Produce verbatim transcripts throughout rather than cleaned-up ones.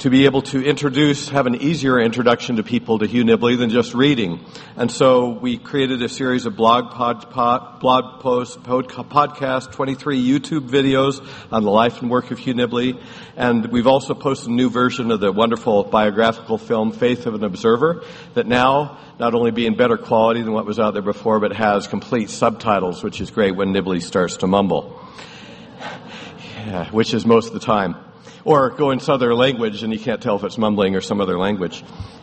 to be able to introduce, have an easier introduction to people to Hugh Nibley than just reading. And so we created a series of blog pod, pod, blog posts, pod, podcasts, twenty-three YouTube videos on the life and work of Hugh Nibley. And we've also posted a new version of the wonderful biographical film, Faith of an Observer, that now not only be in better quality than what was out there before, but has complete subtitles, which is great when Nibley starts to mumble, yeah, which is most of the time. Or go in some other language and you can't tell if it's mumbling or some other language.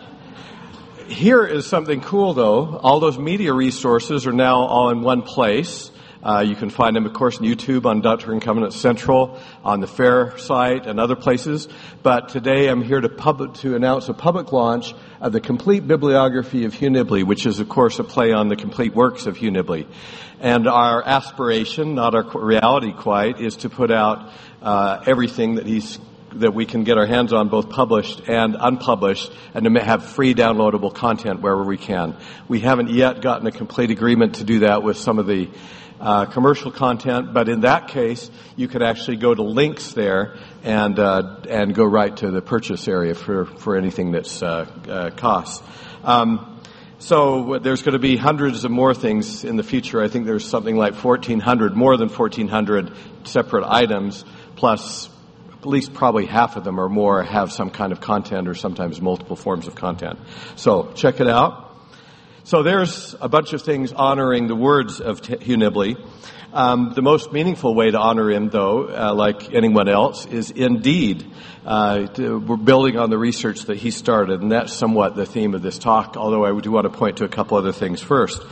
Here is something cool, though. All those media resources are now all in one place. Uh, you can find them, of course, on YouTube, on Doctrine and Covenants Central, on the FAIR site, and other places. But today I'm here to, public, to announce a public launch of the complete bibliography of Hugh Nibley, which is, of course, a play on the complete works of Hugh Nibley. And our aspiration, not our reality quite, is to put out uh, everything that he's that we can get our hands on, both published and unpublished, and to have free downloadable content wherever we can. We haven't yet gotten a complete agreement to do that with some of the uh, commercial content, but in that case, you could actually go to links there and uh, and go right to the purchase area for, for anything that's uh, uh, costs. Um, so there's going to be hundreds of more things in the future. I think there's something like fourteen hundred, more than fourteen hundred separate items, plus at least probably half of them or more have some kind of content or sometimes multiple forms of content. So check it out. So there's a bunch of things honoring the words of Hugh Nibley. Um, the most meaningful way to honor him, though, uh, like anyone else, is indeed uh, to, we're building on the research that he started, and that's somewhat the theme of this talk, although I do want to point to a couple other things first.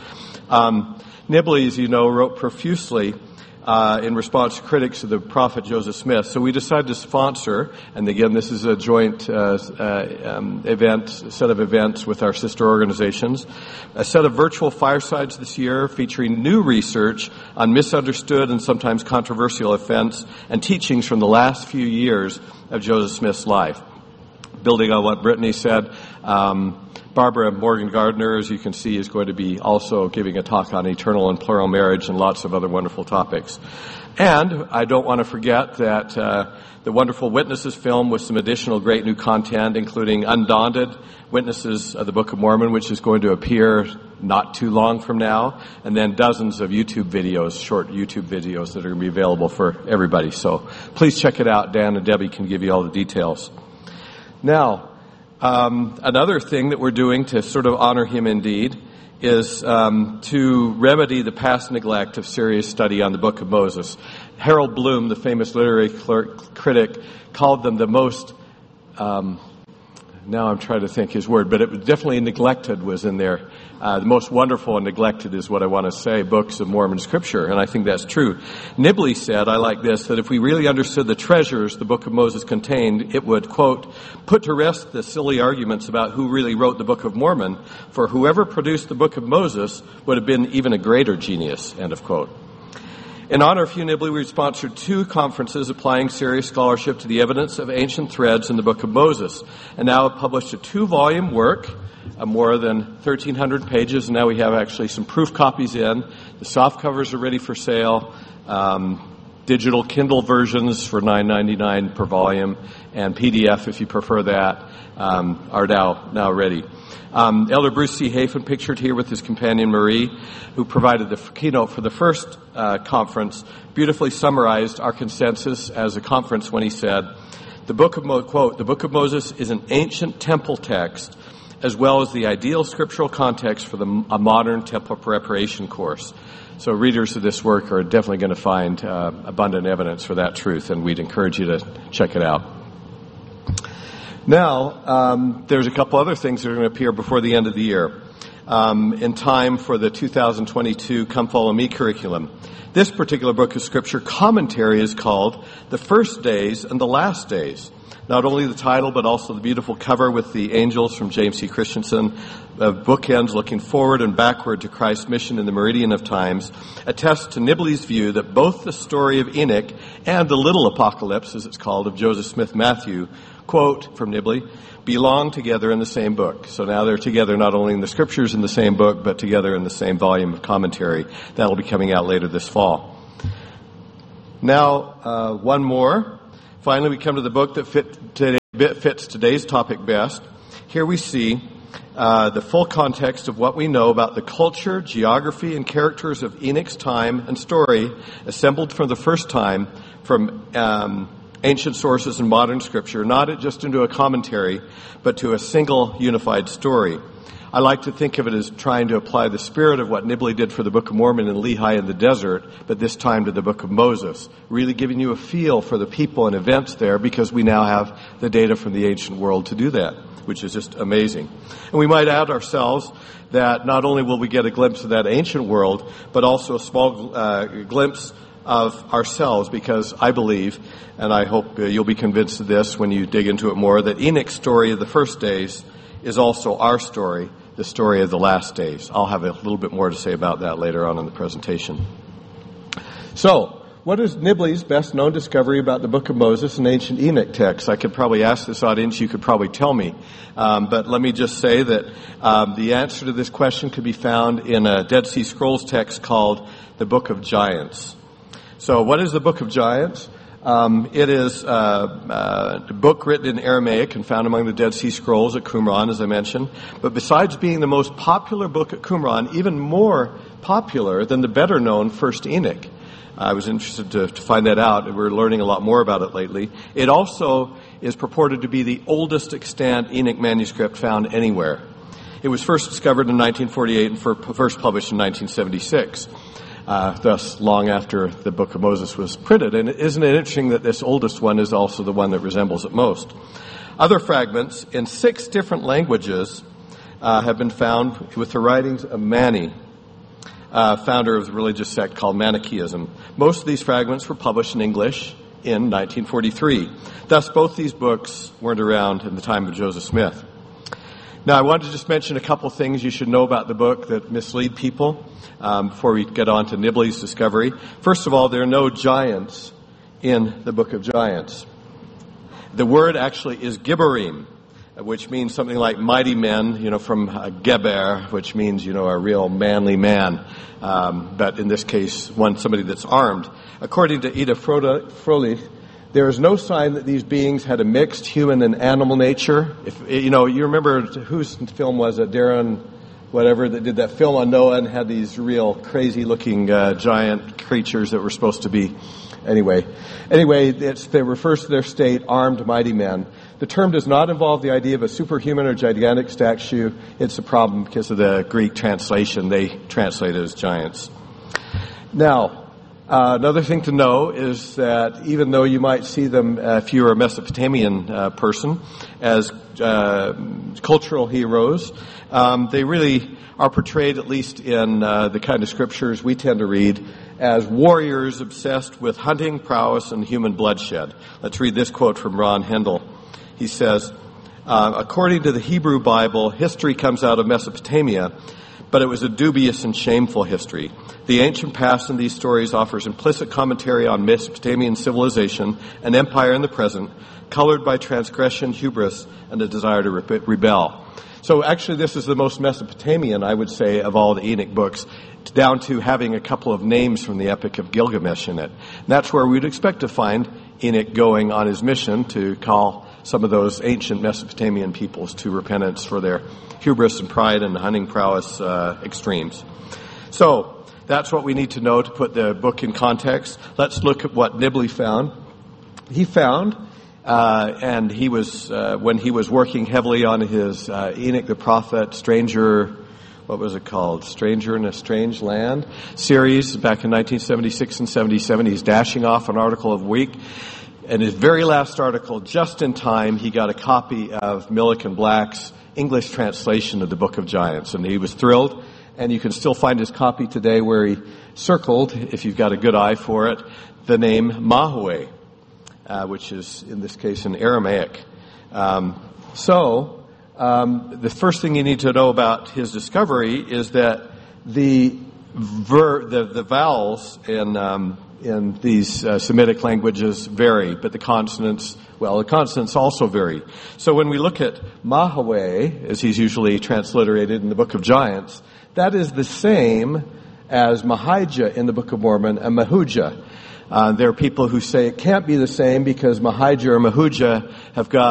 Um, Nibley, as you know, wrote profusely Uh, in response to critics of the prophet Joseph Smith. So we decided to sponsor, and again, this is a joint uh, uh, um, event, set of events with our sister organizations, a set of virtual firesides this year featuring new research on misunderstood and sometimes controversial events and teachings from the last few years of Joseph Smith's life. Building on what Brittany said, um, Barbara Morgan Gardner, as you can see, is going to be also giving a talk on eternal and plural marriage and lots of other wonderful topics. And I don't want to forget that uh, the Wonderful Witnesses film with some additional great new content, including Undaunted, Witnesses of the Book of Mormon, which is going to appear not too long from now, and then dozens of YouTube videos, short YouTube videos that are going to be available for everybody. So please check it out. Dan and Debbie can give you all the details. Now, Um, another thing that we're doing to sort of honor him indeed is um, to remedy the past neglect of serious study on the Book of Moses. Harold Bloom, the famous literary clerk, critic, called them the most, um, now I'm trying to think his word, but it was definitely neglected was in there. Uh, the most wonderful and neglected is what I want to say, books of Mormon scripture, and I think that's true. Nibley said, I like this, that if we really understood the treasures the Book of Moses contained, it would, quote, put to rest the silly arguments about who really wrote the Book of Mormon, for whoever produced the Book of Moses would have been even a greater genius, end of quote. In honor of Hugh Nibley, we sponsored two conferences applying serious scholarship to the evidence of ancient threads in the Book of Moses, and now have published a two-volume work, uh, more than thirteen hundred pages, and now we have actually some proof copies in. The soft covers are ready for sale. Um, digital Kindle versions for nine ninety-nine per volume, and P D F, if you prefer that, um, are now now ready. Um, Elder Bruce C. Hafen, pictured here with his companion Marie, who provided the keynote for the first uh, conference, beautifully summarized our consensus as a conference when he said, "The book of Mo- quote, the Book of Moses is an ancient temple text, as well as the ideal scriptural context for the, a modern temple preparation course." So readers of this work are definitely going to find uh, abundant evidence for that truth, and we'd encourage you to check it out. Now, um, there's a couple other things that are going to appear before the end of the year, um, in time for the two thousand twenty-two Come Follow Me curriculum. This particular book of scripture commentary is called The First Days and the Last Days. Not only the title, but also the beautiful cover with the angels from James C. Christensen, of bookends looking forward and backward to Christ's mission in the meridian of times, attests to Nibley's view that both the story of Enoch and the little apocalypse, as it's called, of Joseph Smith Matthew, quote from Nibley, belong together in the same book. So now they're together not only in the scriptures in the same book, but together in the same volume of commentary. That'll be coming out later this fall. Now, uh, one more. Finally, we come to the book that fit today. bit fits today's topic best. Here we see uh, the full context of what we know about the culture, geography, and characters of Enoch's time and story, assembled for the first time from um, ancient sources and modern scripture, not just into a commentary, but to a single unified story. I like to think of it as trying to apply the spirit of what Nibley did for the Book of Mormon in Lehi in the desert, but this time to the Book of Moses, really giving you a feel for the people and events there, because we now have the data from the ancient world to do that, which is just amazing. And we might add ourselves that not only will we get a glimpse of that ancient world, but also a small uh, glimpse of ourselves, because I believe, and I hope uh, you'll be convinced of this when you dig into it more, that Enoch's story of the first days is also our story, the story of the last days. I'll have a little bit more to say about that later on in the presentation. So, what is Nibley's best known discovery about the Book of Moses and ancient Enoch texts? I could probably ask this audience, you could probably tell me. Um, but let me just say that um, the answer to this question could be found in a Dead Sea Scrolls text called the Book of Giants. So, what is the Book of Giants? Um, it is uh, uh, a book written in Aramaic and found among the Dead Sea Scrolls at Qumran, as I mentioned. But besides being the most popular book at Qumran, even more popular than the better-known First Enoch. I was interested to, to find that out, and we're learning a lot more about it lately. It also is purported to be the oldest extant Enoch manuscript found anywhere. It was first discovered in nineteen forty-eight and first published in nineteen seventy-six. Uh, thus long after the Book of Moses was printed. And isn't it interesting that this oldest one is also the one that resembles it most? Other fragments in six different languages uh, have been found with the writings of Mani, uh, founder of the religious sect called Manichaeism. Most of these fragments were published in English in nineteen forty-three. Thus, both these books weren't around in the time of Joseph Smith. Now, I wanted to just mention a couple things you should know about the book that mislead people um, before we get on to Nibley's discovery. First of all, there are no giants in the Book of Giants. The word actually is Gibborim, which means something like mighty men, you know, from uh, Geber, which means, you know, a real manly man. Um, but in this case, one somebody that's armed. According to Ida Froelich, there is no sign that these beings had a mixed human and animal nature. If you know, you remember whose film was it? Darren, whatever, that did that film on Noah and had these real crazy-looking uh, giant creatures that were supposed to be. Anyway, anyway, it's, it refers to their state, armed, mighty men. The term does not involve the idea of a superhuman or gigantic statue. It's a problem because of the Greek translation. They translate it as giants. Now, Uh, another thing to know is that even though you might see them, uh, if you're a Mesopotamian uh, person, as uh, cultural heroes, um, they really are portrayed, at least in uh, the kind of scriptures we tend to read, as warriors obsessed with hunting, prowess, and human bloodshed. Let's read this quote from Ron Hendel. He says, uh, according to the Hebrew Bible, history comes out of Mesopotamia, but it was a dubious and shameful history. The ancient past in these stories offers implicit commentary on Mesopotamian civilization and empire in the present, colored by transgression, hubris, and a desire to re- rebel. So actually this is the most Mesopotamian, I would say, of all the Enoch books, down to having a couple of names from the Epic of Gilgamesh in it. And that's where we'd expect to find Enoch going on his mission to call some of those ancient Mesopotamian peoples to repentance for their hubris and pride and hunting prowess uh, extremes. So that's what we need to know to put the book in context. Let's look at what Nibley found. He found, uh, and he was uh, when he was working heavily on his uh, Enoch the Prophet, Stranger, what was it called? Stranger in a Strange Land series back in nineteen seventy-six and seventy-seven. He's dashing off an article of week. And his very last article, just in time, he got a copy of Milliken Black's English translation of the Book of Giants. And he was thrilled. And you can still find his copy today where he circled, if you've got a good eye for it, the name Mahue, uh, which is, in this case, in Aramaic. Um, so, um, the first thing you need to know about his discovery is that the ver- the, the vowels in... Um, in these uh, Semitic languages vary, but the consonants, well, the consonants also vary. So when we look at Mahue, as he's usually transliterated in the Book of Giants, that is the same as Mahijah in the Book of Mormon and Mahujah. Uh, there are people who say it can't be the same because Mahijah or Mahujah have got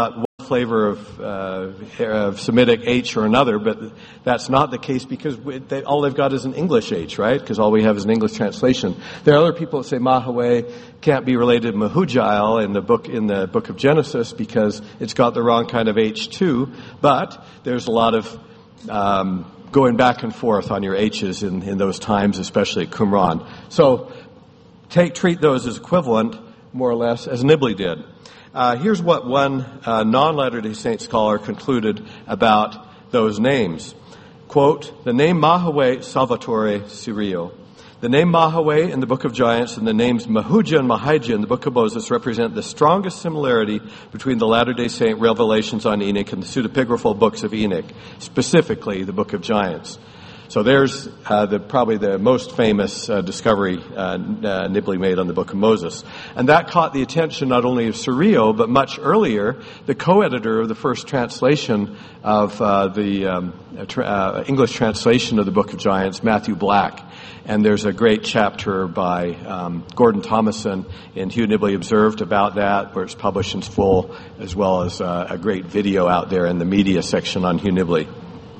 flavor of, uh, of Semitic H or another, but that's not the case because they, all they've got is an English H, right? Because all we have is an English translation. There are other people that say Mahaway can't be related to Mehujael in the book in the book of Genesis because it's got the wrong kind of H too. But there's a lot of um, going back and forth on your H's in, in those times, especially at Qumran. So take treat those as equivalent, more or less, as Nibley did. Uh, here's what one uh, non-Latter-day Saint scholar concluded about those names. Quote, the name Mahaway Salvatore Cirio. The name Mahaway in the Book of Giants and the names Mehuja and Mahijah in the Book of Moses represent the strongest similarity between the Latter-day Saint revelations on Enoch and the pseudepigraphal books of Enoch, specifically the Book of Giants. So there's uh, the probably the most famous uh, discovery uh, uh, Nibley made on the Book of Moses. And that caught the attention not only of Cirio, but much earlier, the co-editor of the first translation of uh, the um, tra- uh, English translation of the Book of Giants, Matthew Black. And there's a great chapter by um, Gordon Thomason in Hugh Nibley Observed about that, where it's published in full, as well as uh, a great video out there in the media section on Hugh Nibley.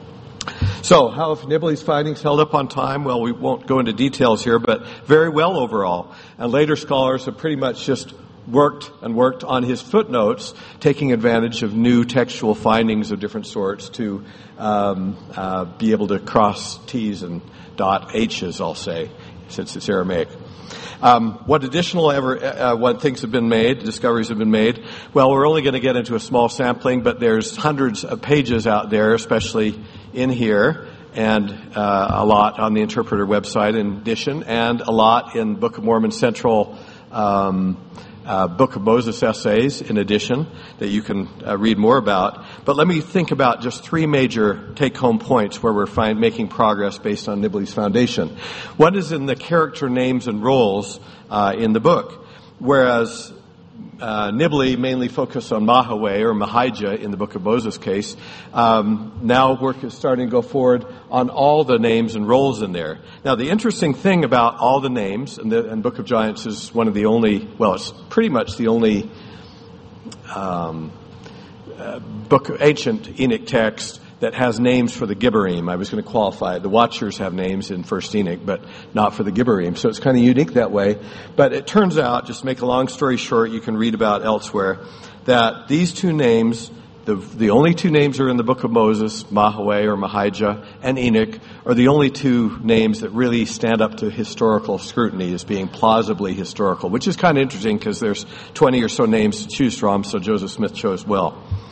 So, how have Nibley's findings held up on time? Well, we won't go into details here, but very well overall. And later scholars have pretty much just worked and worked on his footnotes, taking advantage of new textual findings of different sorts to um, uh, be able to cross T's and dot H's, I'll say, since it's Aramaic. Um, what additional ever, uh, what things have been made, discoveries have been made? Well, we're only going to get into a small sampling, but there's hundreds of pages out there, especially in here, and uh, a lot on the Interpreter website in addition, and a lot in Book of Mormon Central um, uh, Book of Moses essays in addition that you can uh, read more about. But let me think about just three major take-home points where we're find, making progress based on Nibley's foundation. One is in the character names and roles uh, in the book, whereas Uh, Nibley mainly focused on Mahaway or Mahijah in the Book of Moses case. Um, now work is starting to go forward on all the names and roles in there. Now the interesting thing about all the names, and the and Book of Giants is one of the only, well, it's pretty much the only um, uh, book of ancient Enoch text that has names for the Gibborim. I was going to qualify it. The Watchers have names in First Enoch, but not for the Gibborim. So it's kind of unique that way. But it turns out, just to make a long story short, you can read about elsewhere, that these two names, the the only two names that are in the Book of Moses, Mahaway or Mahijah, and Enoch, are the only two names that really stand up to historical scrutiny as being plausibly historical, which is kind of interesting because there's twenty or so names to choose from, so Joseph Smith chose well.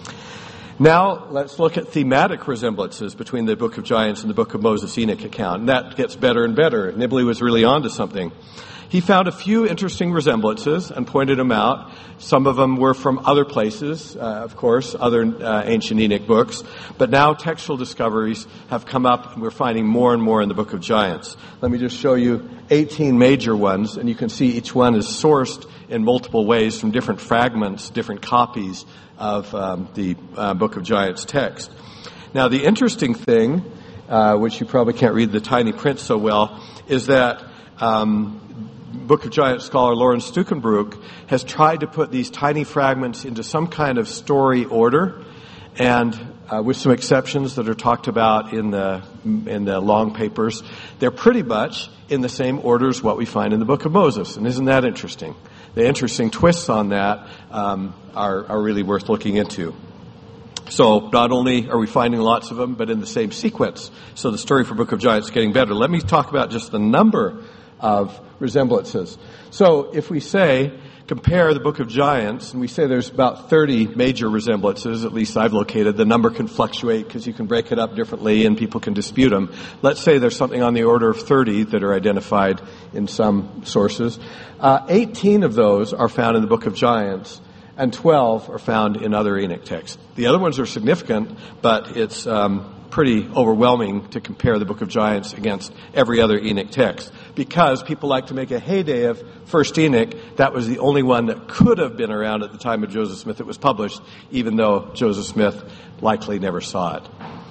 Now, let's look at thematic resemblances between the Book of Giants and the Book of Moses Enoch account. And that gets better and better. Nibley was really onto something. He found a few interesting resemblances and pointed them out. Some of them were from other places, uh, of course, other uh, ancient Enoch books. But now textual discoveries have come up, and we're finding more and more in the Book of Giants. Let me just show you eighteen major ones, and you can see each one is sourced in multiple ways from different fragments, different copies of um, the uh, Book of Giants text. Now, the interesting thing, uh, which you probably can't read the tiny print so well, is that um, Book of Giants scholar Lauren Stukenbrook has tried to put these tiny fragments into some kind of story order, and uh, with some exceptions that are talked about in the in the long papers, they're pretty much in the same order as what we find in the Book of Moses. And isn't that interesting? The interesting twists on that um, are, are really worth looking into. So not only are we finding lots of them, but in the same sequence. So the story for Book of Giants is getting better. Let me talk about just the number of resemblances. So if we say, compare the Book of Giants, and we say there's about thirty major resemblances, at least I've located. The number can fluctuate because you can break it up differently and people can dispute them. Let's say there's something on the order of thirty that are identified in some sources. Uh, eighteen of those are found in the Book of Giants, and twelve are found in other Enoch texts. The other ones are significant, but it's um, pretty overwhelming to compare the Book of Giants against every other Enoch text, because people like to make a heyday of First Enoch. That was the only one that could have been around at the time of Joseph Smith that was published, even though Joseph Smith likely never saw it.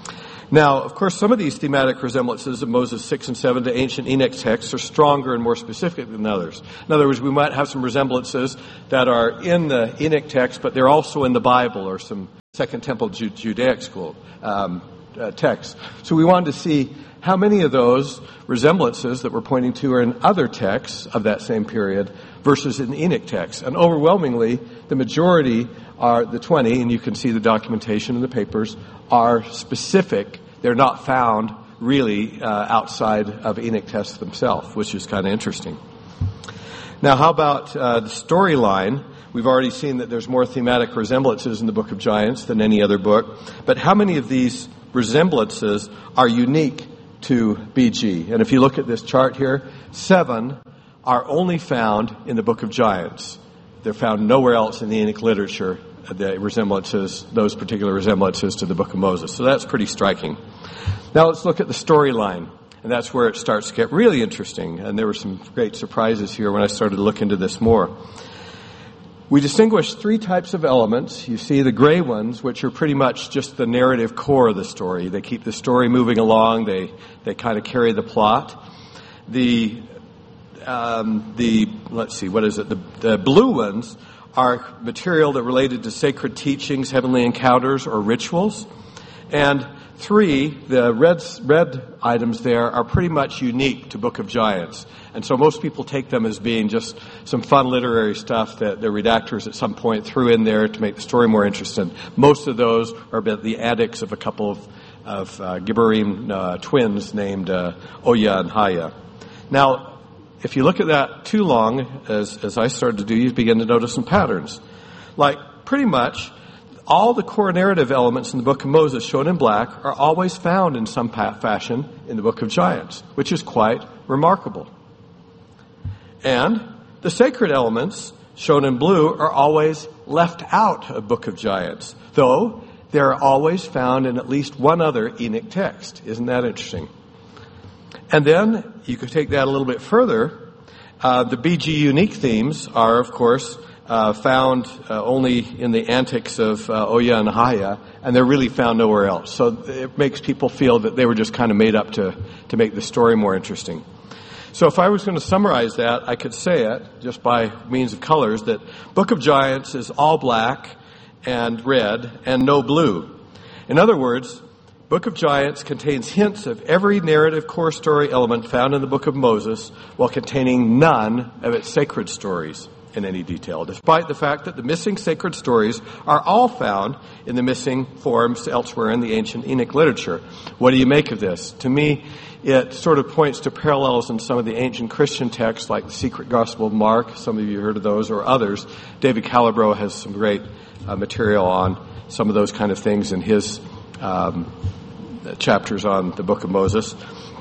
Now, of course, some of these thematic resemblances of Moses six and seven to ancient Enoch texts are stronger and more specific than others. In other words, we might have some resemblances that are in the Enoch text, but they're also in the Bible or some Second Temple Ju- Judaic school um, uh, texts. So we wanted to see how many of those resemblances that we're pointing to are in other texts of that same period versus in Enoch texts. And overwhelmingly, the majority are the twenty, and you can see the documentation in the papers, are specific. They're not found really uh, outside of Enoch texts themselves, which is kind of interesting. Now, how about uh, the storyline? We've already seen that there's more thematic resemblances in the Book of Giants than any other book. But how many of these resemblances are unique to B G? And if you look at this chart here, seven are only found in the Book of Giants. They're found nowhere else in the Enoch literature, the resemblances, those particular resemblances to the Book of Moses. So that's pretty striking. Now let's look at the storyline. And that's where it starts to get really interesting. And there were some great surprises here when I started to look into this more. We distinguish three types of elements. You see the gray ones, which are pretty much just the narrative core of the story. They keep the story moving along. They they kind of carry the plot. The um, the let's see, what is it? The, the blue ones are material that related to sacred teachings, heavenly encounters, or rituals. And three, the red red items there are pretty much unique to Book of Giants. And so most people take them as being just some fun literary stuff that the redactors at some point threw in there to make the story more interesting. Most of those are about the antics of a couple of, of uh, Gibborim uh, twins named uh, Oya and Haya. Now, if you look at that too long, as, as I started to do, you begin to notice some patterns. Like, pretty much, all the core narrative elements in the Book of Moses, shown in black, are always found in some pa- fashion in the Book of Giants, which is quite remarkable. And the sacred elements, shown in blue, are always left out of Book of Giants, though they're always found in at least one other Enoch text. Isn't that interesting? And then, you could take that a little bit further. Uh, the B G unique themes are, of course, uh, found uh, only in the antics of uh, Oya and Haya, and they're really found nowhere else. So it makes people feel that they were just kind of made up to, to make the story more interesting. So if I was going to summarize that, I could say it, just by means of colors, that Book of Giants is all black and red and no blue. In other words, Book of Giants contains hints of every narrative core story element found in the Book of Moses, while containing none of its sacred stories in any detail, despite the fact that the missing sacred stories are all found in the missing forms elsewhere in the ancient Enoch literature. What do you make of this? To me, it sort of points to parallels in some of the ancient Christian texts, like the Secret Gospel of Mark. Some of you heard of those, or others. David Calabro has some great uh, material on some of those kind of things in his um, chapters on the Book of Moses.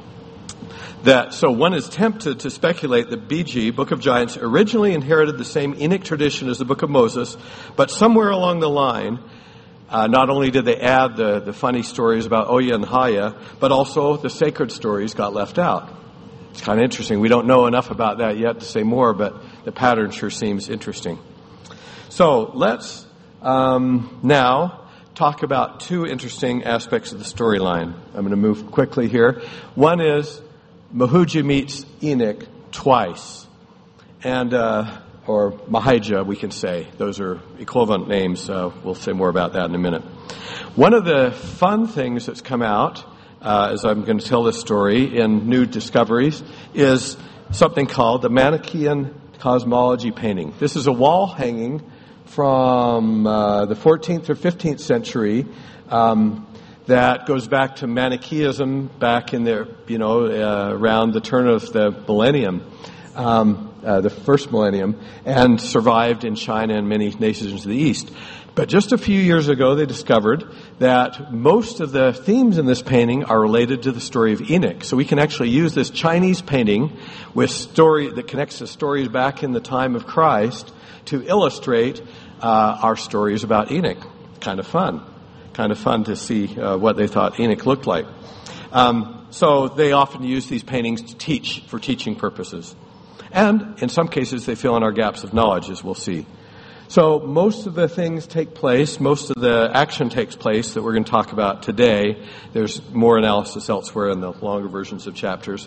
That so one is tempted to speculate that B G, Book of Giants, originally inherited the same Enoch tradition as the Book of Moses, but somewhere along the line, uh, not only did they add the, the funny stories about Oya and Haya, but also the sacred stories got left out. It's kind of interesting. We don't know enough about that yet to say more, but the pattern sure seems interesting. So let's um, now talk about two interesting aspects of the storyline. I'm going to move quickly here. One is Mahuja meets Enoch twice, and uh, or Mahijah, we can say. Those are equivalent names. Uh, we'll say more about that in a minute. One of the fun things that's come out, uh, as I'm going to tell this story in New Discoveries, is something called the Manichaean Cosmology painting. This is a wall hanging from uh, the fourteenth or fifteenth century. Um, That goes back to Manichaeism back in the, you know, uh, around the turn of the millennium, um, uh, the first millennium, and survived in China and many nations to the east. But just a few years ago, they discovered that most of the themes in this painting are related to the story of Enoch. So we can actually use this Chinese painting with story that connects the stories back in the time of Christ to illustrate uh, our stories about Enoch. Kind of fun. Kind of fun to see uh, what they thought Enoch looked like. Um, so they often use these paintings to teach, for teaching purposes. And in some cases, they fill in our gaps of knowledge, as we'll see. So most of the things take place, most of the action takes place that we're going to talk about today. There's more analysis elsewhere in the longer versions of chapters.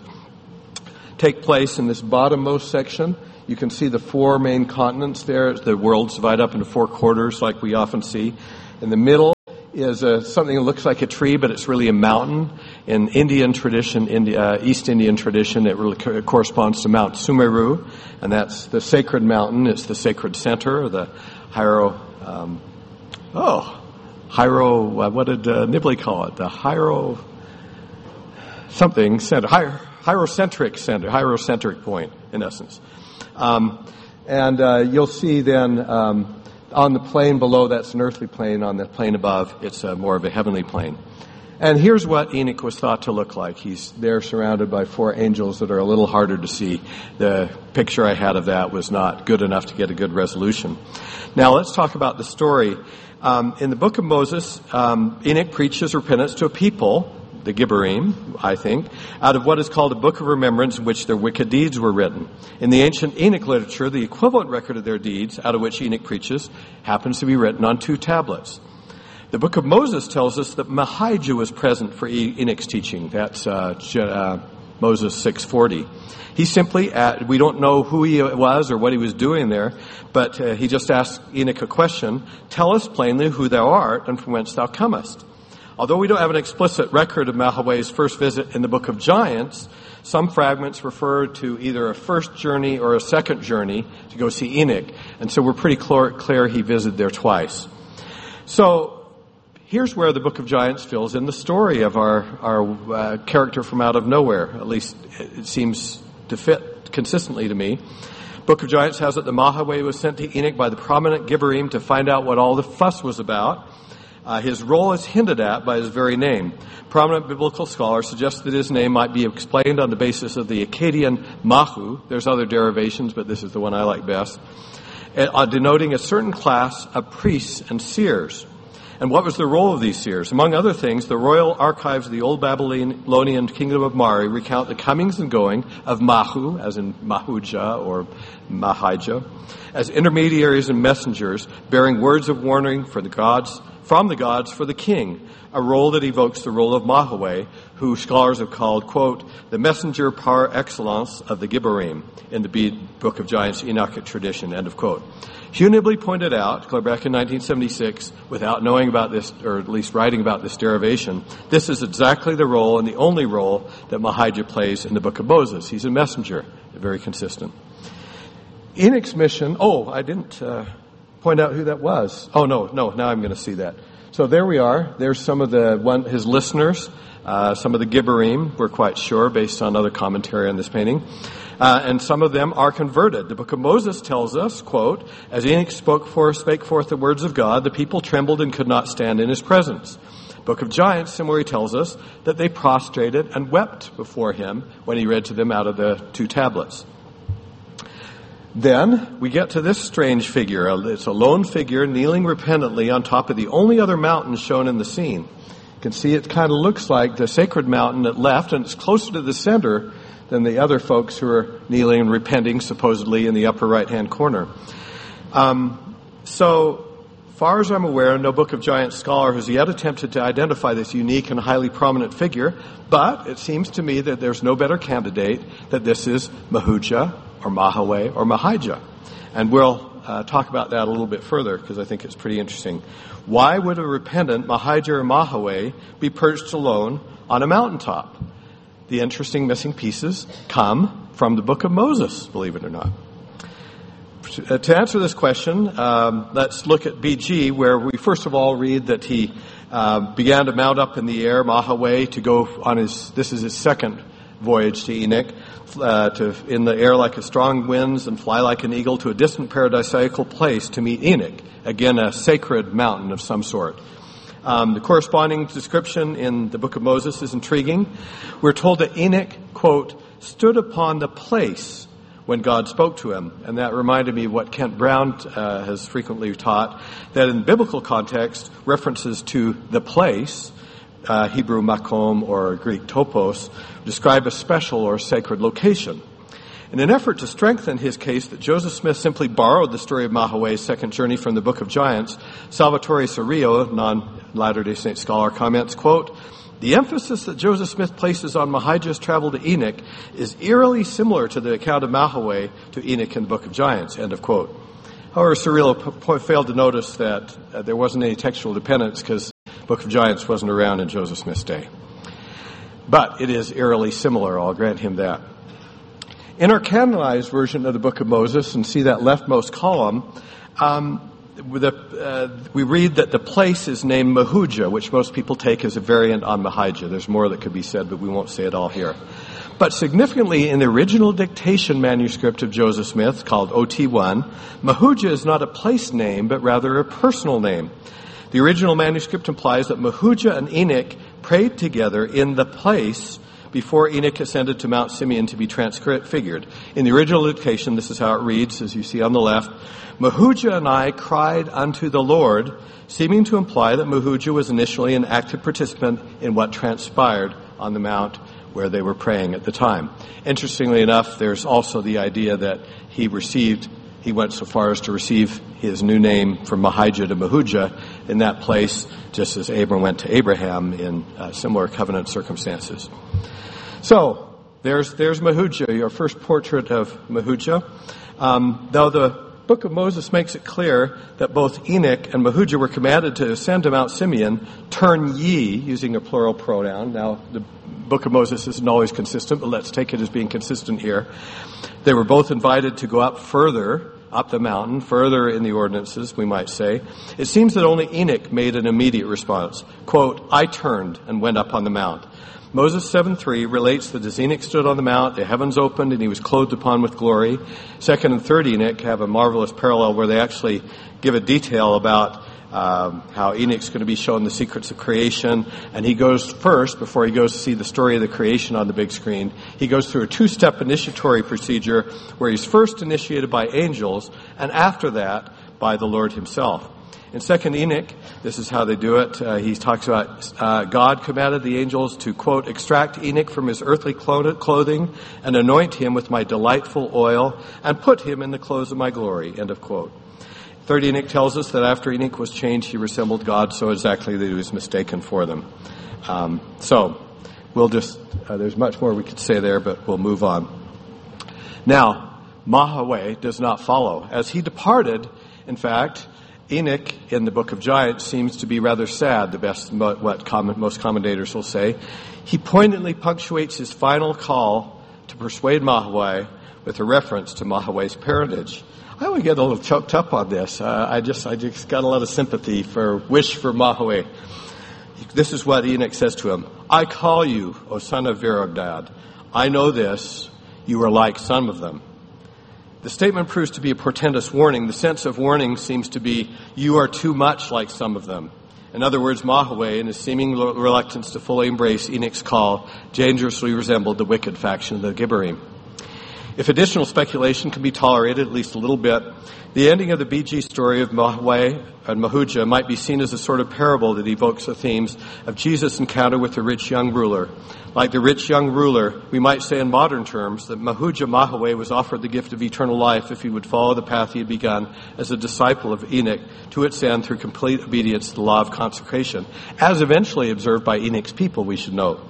Take place in this bottommost section. You can see the four main continents there. The world's divided up into four quarters like we often see. In the middle is a, something that looks like a tree, but it's really a mountain. In Indian tradition, India, uh, East Indian tradition, it really co- corresponds to Mount Sumeru, and that's the sacred mountain. It's the sacred center, the Hiero, um, oh, Hiero, uh, what did uh, Nibley call it? The Hiero, something center, Hiero, Hierocentric center, Hierocentric point, in essence. Um, and uh, you'll see then um, on the plane below, that's an earthly plane. On the plane above, it's uh, more of a heavenly plane. And here's what Enoch was thought to look like. He's there surrounded by four angels that are a little harder to see. The picture I had of that was not good enough to get a good resolution. Now let's talk about the story. Um, in the book of Moses, um, Enoch preaches repentance to a people, the Gibborim, I think, out of what is called a book of remembrance in which their wicked deeds were written. In the ancient Enoch literature, the equivalent record of their deeds, out of which Enoch preaches, happens to be written on two tablets. The book of Moses tells us that Mahijah was present for Enoch's teaching. That's uh, uh, Moses six forty. He simply, uh, we don't know who he was or what he was doing there, but uh, he just asked Enoch a question, "Tell us plainly who thou art and from whence thou comest." Although we don't have an explicit record of Mahaway's first visit in the Book of Giants, some fragments refer to either a first journey or a second journey to go see Enoch. And so we're pretty clear he visited there twice. So here's where the Book of Giants fills in the story of our, our uh, character from out of nowhere. At least it seems to fit consistently to me. Book of Giants has it that Mahaway was sent to Enoch by the prominent Gibborim to find out what all the fuss was about. Uh, his role is hinted at by his very name. Prominent biblical scholars suggest that his name might be explained on the basis of the Akkadian Mahu. There's other derivations, but this is the one I like best. Uh, denoting a certain class of priests and seers. And what was the role of these seers? Among other things, the royal archives of the old Babylonian kingdom of Mari recount the comings and going of Mahu, as in Mahujah or Mahijah, as intermediaries and messengers bearing words of warning for the gods, from the gods for the king, a role that evokes the role of Mahaway, who scholars have called, quote, the messenger par excellence of the Gibborim in the Book of Giants Enochic tradition, end of quote. Hugh Nibley pointed out, back in nineteen seventy-six, without knowing about this, or at least writing about this derivation, this is exactly the role and the only role that Mahijah plays in the Book of Moses. He's a messenger, very consistent. Enoch's mission, oh, I didn't uh, point out who that was. Oh, no, no, now I'm going to see that. So there we are. There's some of the one his listeners, uh, some of the Gibborim, we're quite sure, based on other commentary on this painting. Uh, and some of them are converted. The Book of Moses tells us, quote, as Enoch spoke forth, spake forth the words of God, the people trembled and could not stand in his presence. Book of Giants similarly tells us that they prostrated and wept before him when he read to them out of the two tablets. Then we get to this strange figure. It's a lone figure kneeling repentantly on top of the only other mountain shown in the scene. You can see it kind of looks like the sacred mountain at left, and it's closer to the center than the other folks who are kneeling and repenting supposedly in the upper right-hand corner. Um, so, far as I'm aware, no Book of Giants scholar has yet attempted to identify this unique and highly prominent figure, but it seems to me that there's no better candidate that this is Mahujah or Mahaway or Mahijah. And we'll uh, talk about that a little bit further because I think it's pretty interesting. Why would a repentant Mahijah or Mahaway be perched alone on a mountaintop? The interesting missing pieces come from the Book of Moses, believe it or not. To answer this question, um, let's look at B G, where we first of all read that he uh, began to mount up in the air, Mahaway, to go on his, this is his second voyage to Enoch, uh, to in the air like a strong winds and fly like an eagle to a distant paradisiacal place to meet Enoch, again a sacred mountain of some sort. Um, the corresponding description in the Book of Moses is intriguing. We're told that Enoch, quote, stood upon the place when God spoke to him. And that reminded me of what Kent Brown uh, has frequently taught, that in biblical context, references to the place, uh, Hebrew makom or Greek topos, describe a special or sacred location. In an effort to strengthen his case that Joseph Smith simply borrowed the story of Mahaway's second journey from the Book of Giants, Salvatore Cirillo, non-Latter-day Saint scholar, comments, quote, "The emphasis that Joseph Smith places on Mahijah's travel to Enoch is eerily similar to the account of Mahaway to Enoch in the Book of Giants," end of quote. However, Cirillo p- failed to notice that uh, there wasn't any textual dependence because the Book of Giants wasn't around in Joseph Smith's day. But it is eerily similar, I'll grant him that. In our canonized version of the Book of Moses, and see that leftmost column, um, the, uh, we read that the place is named Mahujah, which most people take as a variant on Mahijah. There's more that could be said, but we won't say it all here. But significantly, in the original dictation manuscript of Joseph Smith, called O T one, Mahujah is not a place name, but rather a personal name. The original manuscript implies that Mahujah and Enoch prayed together in the place before Enoch ascended to Mount Simeon to be transfigured. In the original dictation, this is how it reads, as you see on the left. Mahujah and I cried unto the Lord, seeming to imply that Mahujah was initially an active participant in what transpired on the mount where they were praying at the time. Interestingly enough, there's also the idea that he received, he went so far as to receive his new name from Mahijah to Mahujah in that place, just as Abram went to Abraham in uh, similar covenant circumstances. So, there's there's Mahujah, your first portrait of Mahujah. Um, though the Book of Moses makes it clear that both Enoch and Mahujah were commanded to ascend to Mount Simeon, turn ye, using a plural pronoun. Now, the Book of Moses isn't always consistent, but let's take it as being consistent here. They were both invited to go up further, up the mountain, further in the ordinances, we might say. It seems that only Enoch made an immediate response. Quote, I turned and went up on the mount. Moses seven three relates that as Enoch stood on the mount, the heavens opened and he was clothed upon with glory. Second and third Enoch have a marvelous parallel where they actually give a detail about um, how Enoch's going to be shown the secrets of creation. And he goes first, before he goes to see the story of the creation on the big screen, he goes through a two-step initiatory procedure where he's first initiated by angels and after that by the Lord himself. In Second Enoch, this is how they do it. Uh, he talks about uh, God commanded the angels to, quote, extract Enoch from his earthly clothing and anoint him with my delightful oil and put him in the clothes of my glory, end of quote. Third Enoch tells us that after Enoch was changed, he resembled God so exactly that he was mistaken for them. Um, so, we'll just, uh, there's much more we could say there, but we'll move on. Now, Mahaway does not follow. As he departed, in fact, Enoch in the Book of Giants seems to be rather sad, the best, what common, most commentators will say. He poignantly punctuates his final call to persuade Mahaway with a reference to Mahaway's parentage. I would get a little choked up on this. Uh, I just, I just got a lot of sympathy for, wish for Mahaway. This is what Enoch says to him. I call you, O son of Verogdad. I know this. You are like some of them. The statement proves to be a portentous warning. The sense of warning seems to be, you are too much like some of them. In other words, Mahaway, in his seeming reluctance to fully embrace Enoch's call, dangerously resembled the wicked faction of the Gibborim. If additional speculation can be tolerated, at least a little bit, the ending of the B G story of Mahaway and Mahujah might be seen as a sort of parable that evokes the themes of Jesus' encounter with the rich young ruler. Like the rich young ruler, we might say in modern terms that Mahujah Mahaway was offered the gift of eternal life if he would follow the path he had begun as a disciple of Enoch to its end through complete obedience to the law of consecration, as eventually observed by Enoch's people, we should note.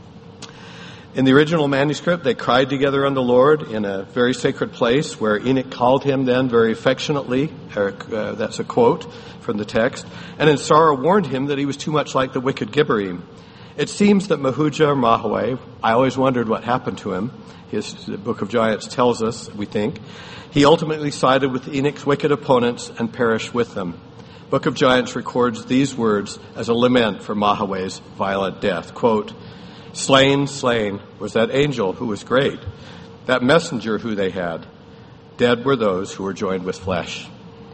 In the original manuscript, they cried together on the Lord in a very sacred place where Enoch called him then very affectionately. Or, uh, that's a quote from the text. And in sorrow warned him that he was too much like the wicked Gibborim. It seems that Mahujah or Mahaway, I always wondered what happened to him. His the Book of Giants tells us, we think. He ultimately sided with Enoch's wicked opponents and perished with them. Book of Giants records these words as a lament for Mahaway's violent death. Quote, slain, slain was that angel who was great, that messenger who they had. Dead were those who were joined with flesh.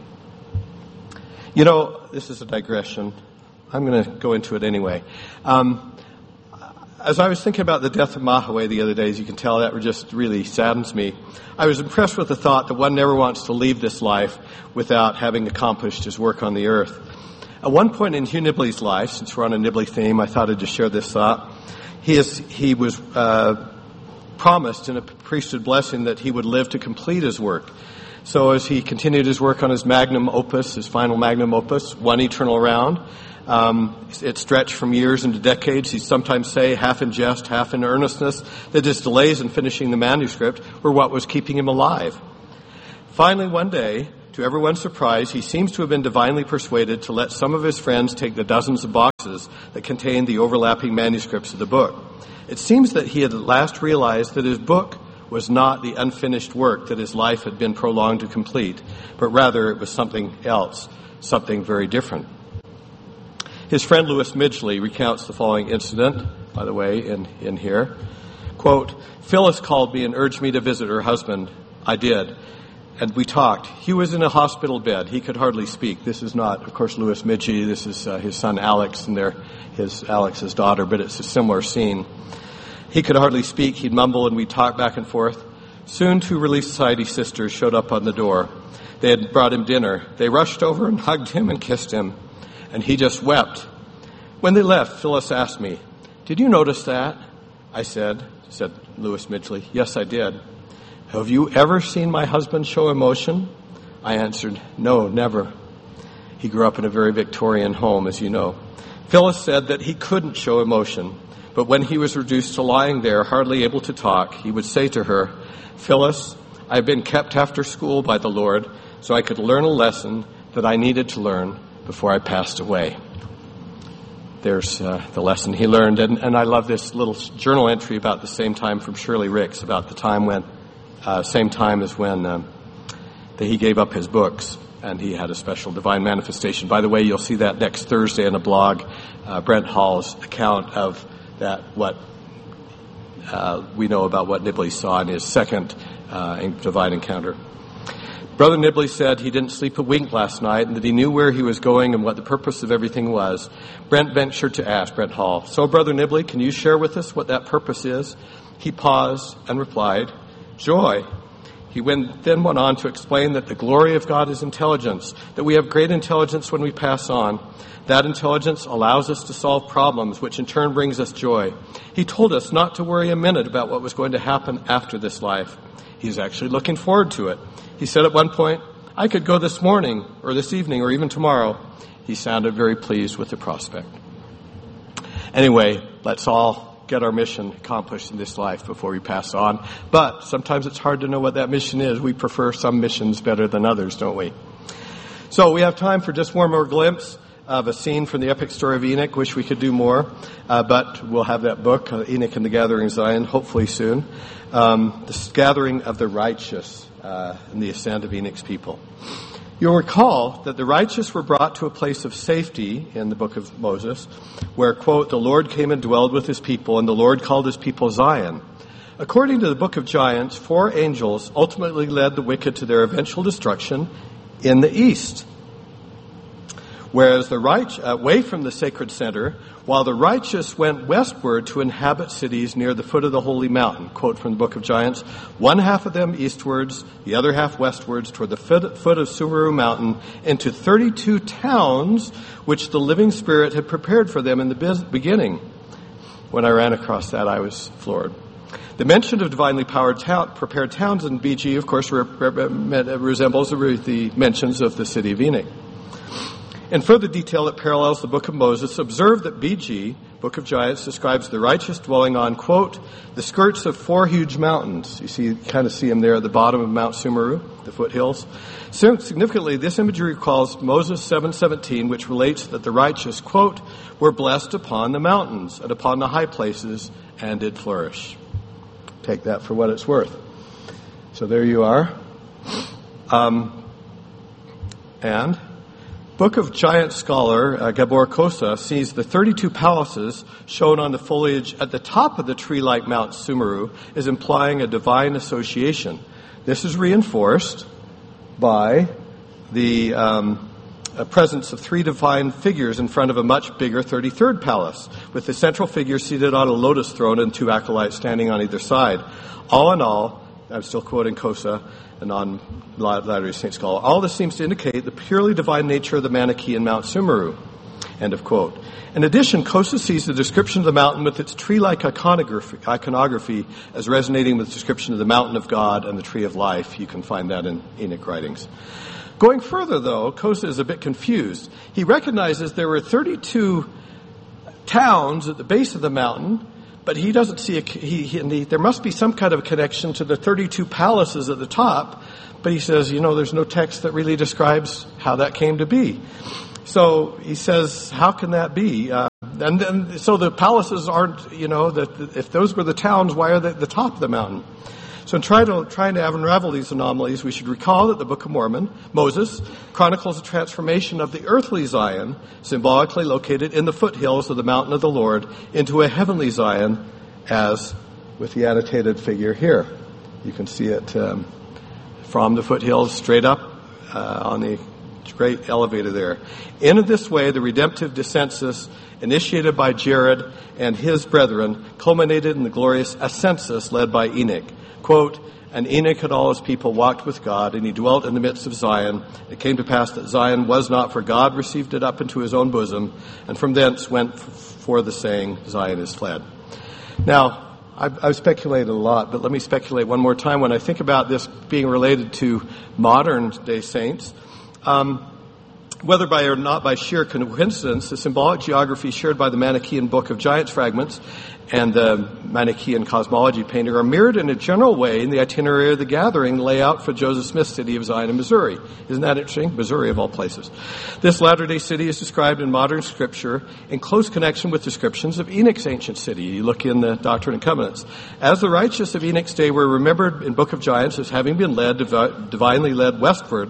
You know, this is a digression. I'm going to go into it anyway. Um, as I was thinking about the death of Mahaway the other day, as you can tell, that just really saddens me. I was impressed with the thought that one never wants to leave this life without having accomplished his work on the earth. At one point in Hugh Nibley's life, since we're on a Nibley theme, I thought I'd just share this thought. He is, he was, uh, promised in a priesthood blessing that he would live to complete his work. So as he continued his work on his magnum opus, his final magnum opus, One Eternal Round, um, it stretched from years into decades. He'd sometimes say, half in jest, half in earnestness, that his delays in finishing the manuscript were what was keeping him alive. Finally, one day, to everyone's surprise, he seems to have been divinely persuaded to let some of his friends take the dozens of boxes that contained the overlapping manuscripts of the book. It seems that he had at last realized that his book was not the unfinished work that his life had been prolonged to complete, but rather it was something else, something very different. His friend Louis Midgley recounts the following incident, by the way, in, in here. Quote, Phyllis called me and urged me to visit her husband. I did. And we talked. He was in a hospital bed. He could hardly speak. This is not, of course, Louis Midgley. This is uh, his son Alex and their, his Alex's daughter, but it's a similar scene. He could hardly speak. He'd mumble, and we'd talk back and forth. Soon, two Relief Society sisters showed up on the door. They had brought him dinner. They rushed over and hugged him and kissed him, and he just wept. When they left, Phyllis asked me, "Did you notice that?" I said, said Louis Midgley, "Yes, I did." "Have you ever seen my husband show emotion?" I answered, "No, never." He grew up in a very Victorian home, as you know. Phyllis said that he couldn't show emotion, but when he was reduced to lying there, hardly able to talk, he would say to her, "Phyllis, I've been kept after school by the Lord so I could learn a lesson that I needed to learn before I passed away." There's uh, the lesson he learned. And, and I love this little journal entry about the same time from Shirley Ricks, about the time when Uh, same time as when um, that he gave up his books and he had a special divine manifestation. By the way, you'll see that next Thursday in a blog, uh, Brent Hall's account of that, what uh, we know about what Nibley saw in his second uh, divine encounter. Brother Nibley said he didn't sleep a wink last night and that he knew where he was going and what the purpose of everything was. Brent ventured to ask Brent Hall, "So, Brother Nibley, can you share with us what that purpose is?" He paused and replied, "Joy." He went, then went on to explain that the glory of God is intelligence, that we have great intelligence when we pass on. That intelligence allows us to solve problems, which in turn brings us joy. He told us not to worry a minute about what was going to happen after this life. He's actually looking forward to it. He said at one point, "I could go this morning or this evening or even tomorrow." He sounded very pleased with the prospect. Anyway, let's all get our mission accomplished in this life before we pass on. But sometimes it's hard to know what that mission is. We prefer some missions better than others, don't we? So we have time for just one more glimpse of a scene from the epic story of Enoch. Wish we could do more, uh, but we'll have that book, uh, Enoch and the Gathering of Zion, hopefully soon. Um, the gathering of the righteous uh, and the ascent of Enoch's people. You'll recall that the righteous were brought to a place of safety in the book of Moses, where, quote, "The Lord came and dwelled with his people, and the Lord called his people Zion." According to the book of Giants, four angels ultimately led the wicked to their eventual destruction in the east, whereas the right, away from the sacred center, while the righteous went westward to inhabit cities near the foot of the holy mountain. Quote from the book of Giants, "One half of them eastwards, the other half westwards, toward the foot of Sumeru mountain, into thirty-two towns, which the living spirit had prepared for them in the beginning." When I ran across that, I was floored. The mention of divinely powered town, prepared towns in B G, of course, re- re- resembles the mentions of the city of Enoch. In further detail that parallels the book of Moses, observe that B G, Book of Giants, describes the righteous dwelling on, quote, "the skirts of four huge mountains." You see, you kind of see them there at the bottom of Mount Sumeru, the foothills. Significantly, this imagery recalls Moses seven seventeen, which relates that the righteous, quote, "were blessed upon the mountains and upon the high places and did flourish." Take that for what it's worth. So there you are. Um, and... Book of Giant scholar uh, Gabor Kosa sees the thirty-two palaces shown on the foliage at the top of the tree-like Mount Sumeru as implying a divine association. This is reinforced by the um, presence of three divine figures in front of a much bigger thirty-third palace, with the central figure seated on a lotus throne and two acolytes standing on either side. All in all, I'm still quoting Kosa, a non-Latter-day Saint scholar, all this seems to indicate the purely divine nature of the Manichaean Mount Sumeru. End of quote. In addition, Kosa sees the description of the mountain with its tree-like iconography, iconography as resonating with the description of the mountain of God and the tree of life. You can find that in Enoch writings. Going further, though, Kosa is a bit confused. He recognizes there were thirty-two towns at the base of the mountain, but he doesn't see a, he, he, there must be some kind of connection to the thirty-two palaces at the top, but he says, you know, there's no text that really describes how that came to be. So he says, how can that be? Uh, and then, so the palaces aren't, you know, that if those were the towns, why are they at the top of the mountain? So in trying to, trying to unravel these anomalies, we should recall that the Book of Mormon, Moses, chronicles the transformation of the earthly Zion, symbolically located in the foothills of the mountain of the Lord, into a heavenly Zion, as with the annotated figure here. You can see it um, from the foothills straight up uh, on the great elevator there. In this way, the redemptive descensus initiated by Jared and his brethren culminated in the glorious ascensus led by Enoch. Quote, and Enoch and all his people walked with God, and he dwelt in the midst of Zion. It came to pass that Zion was not, for God received it up into his own bosom, and from thence went f- for the saying, Zion is fled. Now, I've, I've speculated a lot, but let me speculate one more time. When I think about this being related to modern-day saints, um, whether by or not by sheer coincidence, the symbolic geography shared by the Manichaean Book of Giants fragments and the Manichaean cosmology painting are mirrored in a general way in the itinerary of the gathering layout for Joseph Smith's city of Zion in Missouri. Isn't that interesting? Missouri of all places. This latter-day city is described in modern scripture in close connection with descriptions of Enoch's ancient city. You look in the Doctrine and Covenants. As the righteous of Enoch's day were remembered in Book of Giants as having been led, divi- divinely led westward,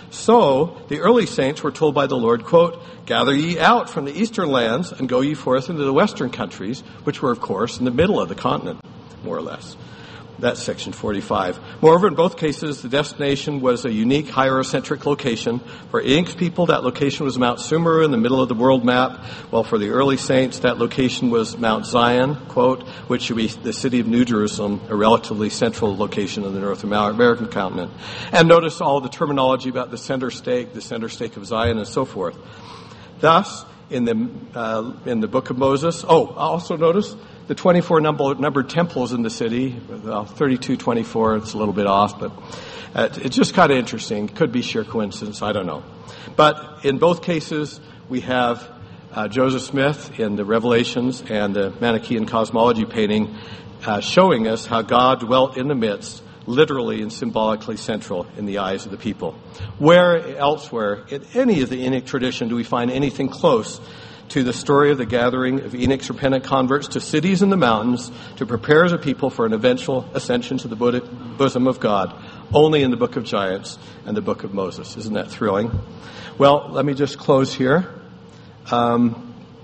so the early saints were told by the Lord, quote, gather ye out from the eastern lands and go ye forth into the western countries, which were, of course, in the middle of the continent, more or less. That's section forty-five. Moreover, in both cases, the destination was a unique hierocentric location. For Enoch's people, that location was Mount Sumeru in the middle of the world map, while for the early saints, that location was Mount Zion, quote, which should be the city of New Jerusalem, a relatively central location in the North American continent. And notice all the terminology about the center stake, the center stake of Zion, and so forth. Thus, in the uh, in the Book of Moses, oh, also notice the twenty-four number, numbered temples in the city, well, thirty-two, twenty-four, it's a little bit off, but uh, it's just kind of interesting. Could be sheer coincidence, I don't know. But in both cases, we have uh, Joseph Smith in the Revelations and the Manichaean cosmology painting uh, showing us how God dwelt in the midst, literally and symbolically central in the eyes of the people. Where elsewhere, in any of the Enoch tradition, do we find anything close to the story of the gathering of Enoch's repentant converts to cities in the mountains to prepare as a people for an eventual ascension to the bosom of God, only in the Book of Giants and the Book of Moses? Isn't that thrilling? Well, let me just close here. Um,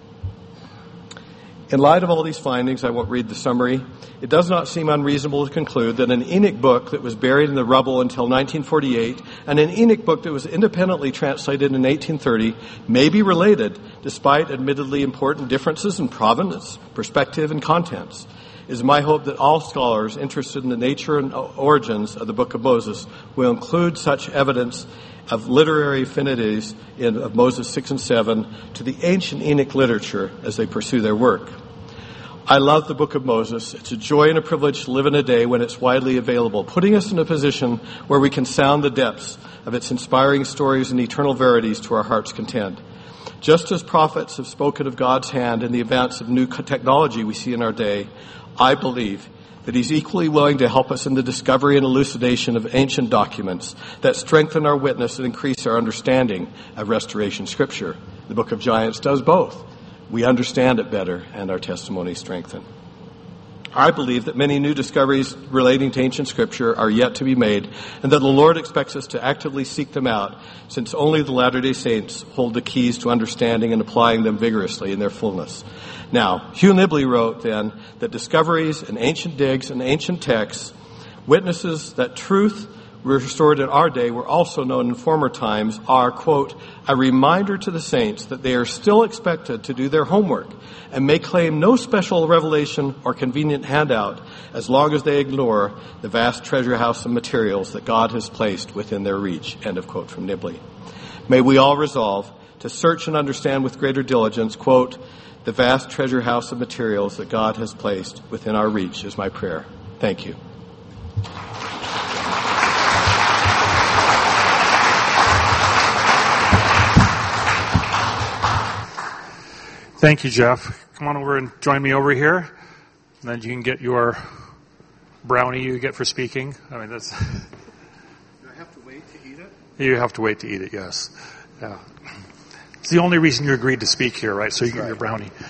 in light of all these findings, I won't read the summary. It does not seem unreasonable to conclude that an Enoch book that was buried in the rubble until nineteen forty-eight and an Enoch book that was independently translated in eighteen thirty may be related, despite admittedly important differences in provenance, perspective, and contents. It is my hope that all scholars interested in the nature and origins of the Book of Moses will include such evidence of literary affinities in, of Moses six and seven to the ancient Enoch literature as they pursue their work. I love the Book of Moses. It's a joy and a privilege to live in a day when it's widely available, putting us in a position where we can sound the depths of its inspiring stories and eternal verities to our heart's content. Just as prophets have spoken of God's hand in the advance of new technology we see in our day, I believe that he's equally willing to help us in the discovery and elucidation of ancient documents that strengthen our witness and increase our understanding of restoration scripture. The Book of Giants does both. We understand it better, and our testimony strengthened. I believe that many new discoveries relating to ancient scripture are yet to be made, and that the Lord expects us to actively seek them out, since only the Latter-day Saints hold the keys to understanding and applying them vigorously in their fullness. Now, Hugh Nibley wrote then that discoveries in ancient digs and ancient texts, witnesses that truth restored in our day were also known in former times, are, quote, a reminder to the saints that they are still expected to do their homework and may claim no special revelation or convenient handout as long as they ignore the vast treasure house of materials that God has placed within their reach, end of quote from Nibley. May we all resolve to search and understand with greater diligence, quote, the vast treasure house of materials that God has placed within our reach is my prayer. Thank you. Thank you, Jeff. Come on over and join me over here. And then you can get your brownie you get for speaking. I mean, that's... Do I have to wait to eat it? You have to wait to eat it, yes. Yeah. It's the only reason you agreed to speak here, right? So you get your brownie.